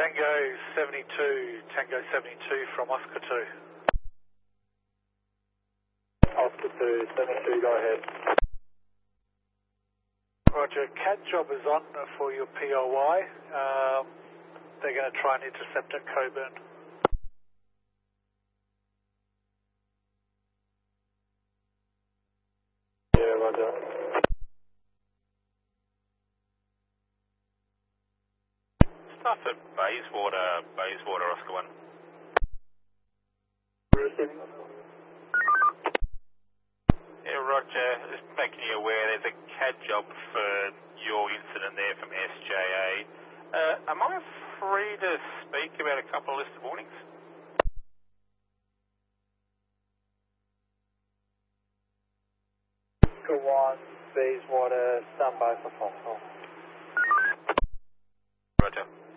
Tango 72 from Oscar 2. Oscar 2, 72, go ahead. Roger, CAT job is on for your POY. They're going to try and intercept at Coburn. Yeah, roger. Stuff at Bayswater, Oscar 1. Receiving. Yeah, Roger, just making you aware there's a CAD job for your incident there from SJA. Am I free to speak about a couple of listed warnings? Oscar 1, Bayswater, stand by for phone call. Roger.